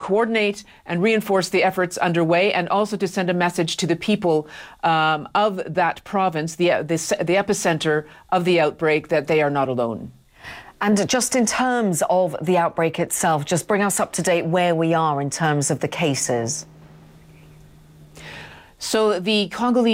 coordinate and reinforce the efforts underway, and also to send a message to the people of that province, the epicenter of the outbreak, that they are not alone. And just in terms of the outbreak itself, just bring us up to date where we are in terms of the cases. So the Congolese